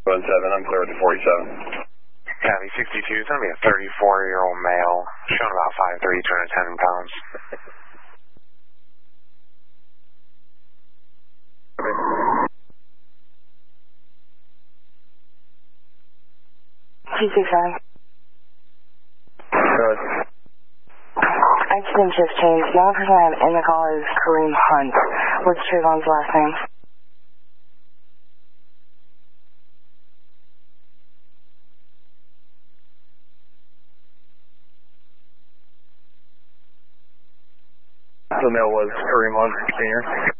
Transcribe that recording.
I'm clear with the 47. Copy 62, it's going to be a 34-year-old male, showing about 5'3", 210 pounds. T65. Good. Accident just changed. The only person I have in the call is Kareem Hunt. What's Trayvon's last name? The male was Kareem Hunt, Sr.